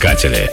искатели.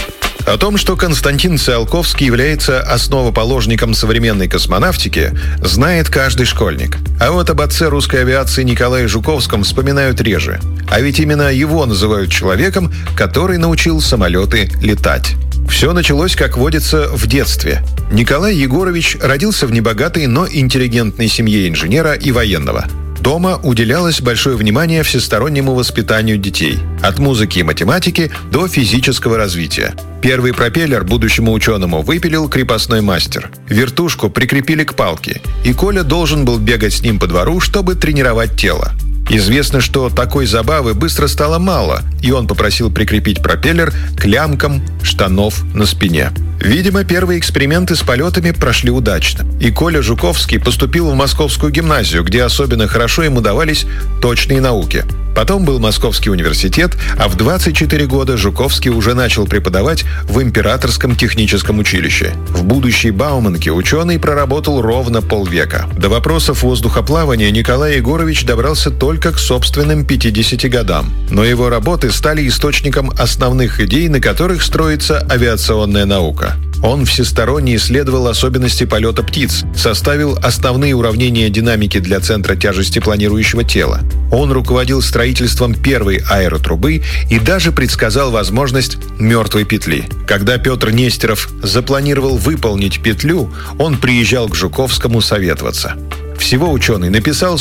О том, что Константин Циолковский является основоположником современной космонавтики, знает каждый школьник. А вот об отце русской авиации Николае Жуковском вспоминают реже. А ведь именно его называют человеком, который научил самолеты летать. Все началось, как водится, в детстве. Николай Егорович родился в небогатой, но интеллигентной семье инженера и военного. Дома уделялось большое внимание всестороннему воспитанию детей. От музыки и математики до физического развития. Первый пропеллер будущему ученому выпилил крепостной мастер. Вертушку прикрепили к палке, и Коля должен был бегать с ним по двору, чтобы тренировать тело. Известно, что такой забавы быстро стало мало, и он попросил прикрепить пропеллер к лямкам штанов на спине. Видимо, первые эксперименты с полетами прошли удачно, и Коля Жуковский поступил в Московскую гимназию, где особенно хорошо ему давались точные науки. Потом был Московский университет, а в 24 года Жуковский уже начал преподавать в Императорском техническом училище. В будущей Бауманке ученый проработал ровно полвека. До вопросов воздухоплавания Николай Егорович добрался только к собственным 50 годам. Но его работы стали источником основных идей, на которых строится авиационная наука. Он всесторонне исследовал особенности полета птиц, составил основные уравнения динамики для центра тяжести планирующего тела. Он руководил строительством первой аэротрубы и даже предсказал возможность мертвой петли. Когда Петр Нестеров запланировал выполнить петлю, он приезжал к Жуковскому советоваться. Всего ученый написал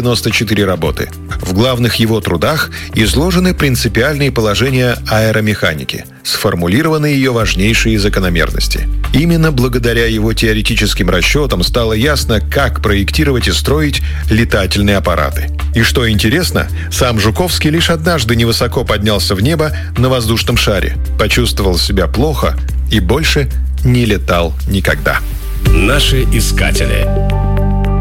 194 работы. В главных его трудах изложены принципиальные положения аэромеханики, сформулированы ее важнейшие закономерности. Именно благодаря его теоретическим расчетам стало ясно, как проектировать и строить летательные аппараты. И что интересно, сам Жуковский лишь однажды невысоко поднялся в небо на воздушном шаре, почувствовал себя плохо и больше не летал никогда. Наши искатели.